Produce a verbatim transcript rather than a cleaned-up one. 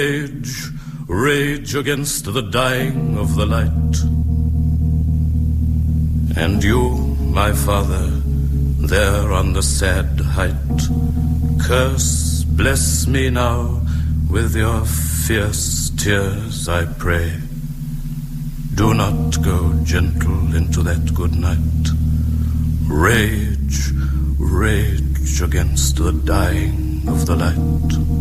Rage, rage against the dying of the light. And you, my father, there on the sad height, curse, bless me now with your fierce tears, I pray. Do not go gentle into that good night. Rage, rage against the dying of the light.